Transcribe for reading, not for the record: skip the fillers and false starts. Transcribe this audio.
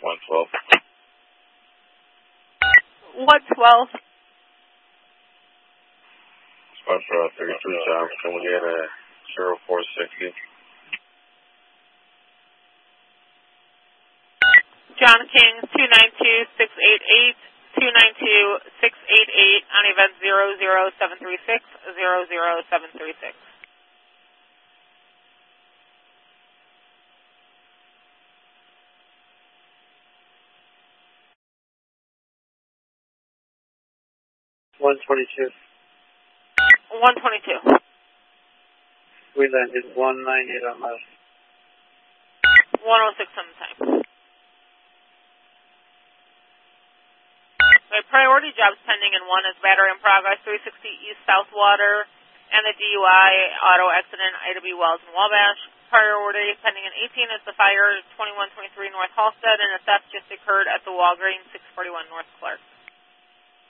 112. 112. Spot for 33 job. Can we get a 0460? John King, 292-688, 292-688 on event 00736, 00736. One 22. 122. We landed 198 on left. 106 on the time. Okay, priority jobs pending in 1 is battery in progress, 360 East Southwater, and the DUI auto accident, Ida B. Wells and Wabash. Priority pending in 18 is the fire, 2123 North Halstead, and a theft just occurred at the Walgreens, 641 North Clark.